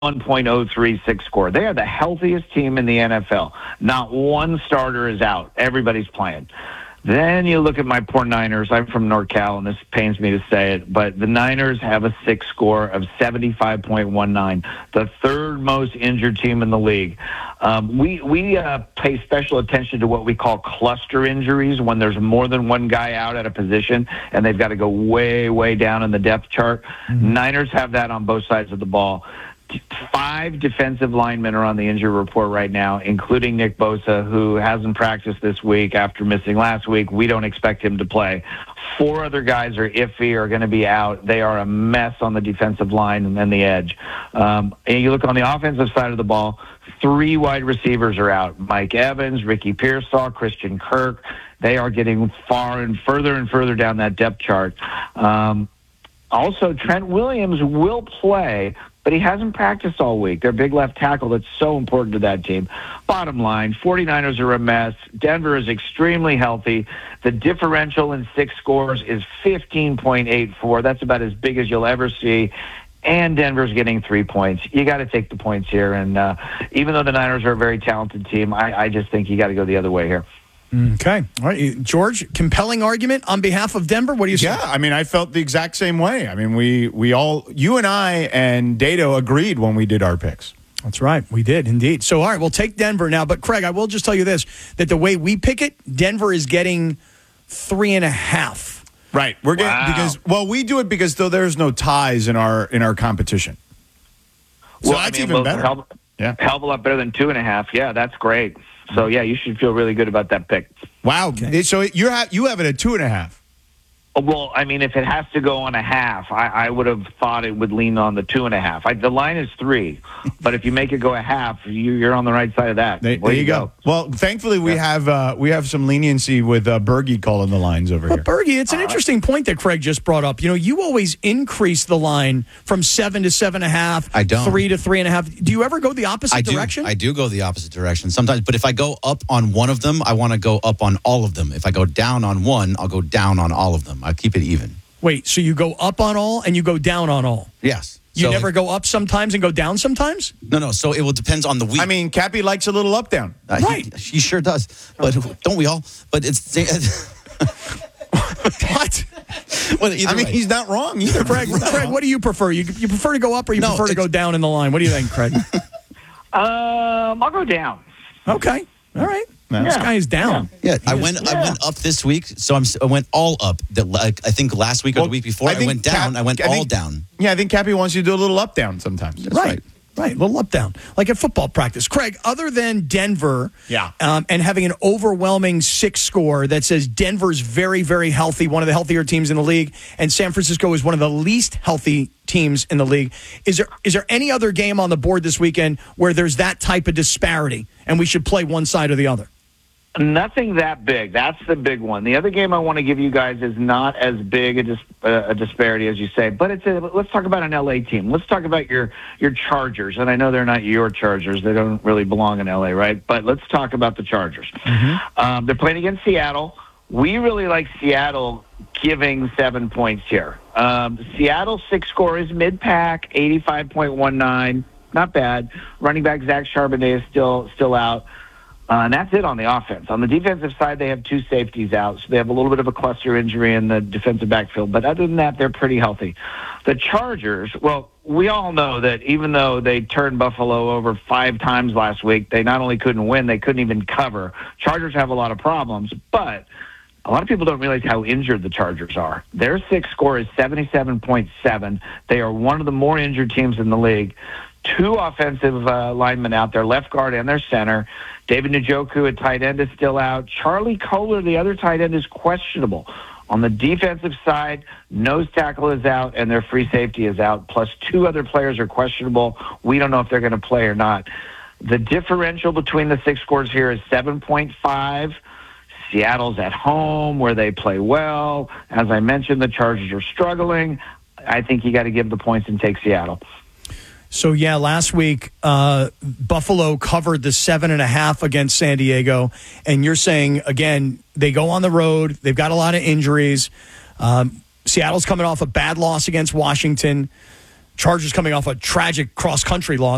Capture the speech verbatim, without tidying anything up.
one point oh three six score. They are the healthiest team in the N F L. Not one starter is out. Everybody's playing. Then you look at my poor Niners. I'm from NorCal, and this pains me to say it, but the Niners have a six score of seventy-five point one nine, the third most injured team in the league. Um, we we uh, pay special attention to what we call cluster injuries, when there's more than one guy out at a position, and they've got to go way, way down in the depth chart. Mm-hmm. Niners have that on both sides of the ball. Five defensive linemen are on the injury report right now, including Nick Bosa, who hasn't practiced this week after missing last week. We don't expect him to play. Four other guys are iffy, are going to be out. They are a mess on the defensive line and then the edge. Um, and you look on the offensive side of the ball, three wide receivers are out. Mike Evans, Ricky Pearsall, Christian Kirk. They are getting far and further and further down that depth chart. Um, also, Trent Williams will play, but he hasn't practiced all week. Their big left tackle that's so important to that team. Bottom line, 49ers are a mess. Denver is extremely healthy. The differential in six scores is fifteen point eight four. That's about as big as you'll ever see. And Denver's getting three points. You got to take the points here. And uh, even though the Niners are a very talented team, I, I just think you got to go the other way here. Okay. All right. George, compelling argument on behalf of Denver. What do you say? Yeah, I mean, I felt the exact same way. I mean, we, we all, you and I and Dato agreed when we did our picks. That's right. We did, indeed. So, all right, we'll take Denver now. But, Craig, I will just tell you this, that the way we pick it, Denver is getting three and a half. Right. We're getting, wow. because, well, we do it because though there's no ties in our in our competition. So well, that's I mean, even well, better. Hell, yeah. hell of a lot better than two and a half. Yeah, that's great. So, yeah, you should feel really good about that pick. Wow. Okay. So you have you have it at two and a half. Well, I mean, if it has to go on a half, I, I would have thought it would lean on the two and a half. I, the line is three, but if you make it go a half, you, you're on the right side of that. There, there you go. go. Well, thankfully we yeah. have uh, we have some leniency with uh, Bergie calling the lines over well, here. Bergie, it's an uh, interesting point that Craig just brought up. You know, you always increase the line from seven to seven and a half. I don't. Three to three and a half. Do you ever go the opposite I do. direction? I do go the opposite direction sometimes. But if I go up on one of them, I want to go up on all of them. If I go down on one, I'll go down on all of them. I keep it even. Wait, so you go up on all and you go down on all? Yes. You so never if, go up sometimes and go down sometimes? No, no. So it will depends on the week. I mean, Cappy likes a little up down. Uh, right. He, he sure does. But don't we all? But it's. What? Well, I mean, way. he's not wrong either. Craig, Craig, what do you prefer? You you prefer to go up or you No, prefer to go down in the line? What do you think, Craig? Um, I'll go down. Okay. All right. No. This guy is down. Yeah, I is, went. yeah. I went up this week, so I'm. I went all up. The, like, I think last week or Well, the week before, I I, think went down. Cap- I went I all think- down. Yeah, I think Cappy wants you to do a little up down sometimes. That's right. right. Right, a little up down, like at football practice. Craig, other than Denver, Yeah. um, and having an overwhelming six score that says Denver's very, very healthy, one of the healthier teams in the league, and San Francisco is one of the least healthy teams in the league. Is there is there any other game on the board this weekend where there's that type of disparity, and we should play one side or the other? Nothing that big. That's the big one. The other game I want to give you guys is not as big a, dis- uh, a disparity as you say, but it's a, let's talk about an L A team. Let's talk about your your Chargers, and I know they're not your Chargers. They don't really belong in L A, right? But let's talk about the Chargers. Mm-hmm. Um, they're playing against Seattle. We really like Seattle giving seven points here. Um, Seattle's six score is mid-pack, eighty-five point one nine. Not bad. Running back Zach Charbonnet is still still out. Uh, and that's it on the offense. On the defensive side, they have two safeties out, so they have a little bit of a cluster injury in the defensive backfield. But other than that, they're pretty healthy. The Chargers, well, we all know that even though they turned Buffalo over five times last week, they not only couldn't win, they couldn't even cover. Chargers have a lot of problems, but a lot of people don't realize how injured the Chargers are. Their six score is seventy-seven point seven. They are one of the more injured teams in the league. Two offensive uh, linemen out there, left guard and their center. David Njoku at tight end is still out. Charlie Kohler, the other tight end, is questionable. On the defensive side, nose tackle is out and their free safety is out, plus two other players are questionable. We don't know if they're going to play or not. The differential between the six scores here is seven point five. Seattle's at home where they play well. As I mentioned, the Chargers are struggling. I think you got to give the points and take Seattle. So, yeah, last week, uh, Buffalo covered the seven and a half against San Diego. And you're saying, again, they go on the road. They've got a lot of injuries. Um, Seattle's coming off a bad loss against Washington. Chargers coming off a tragic cross-country loss.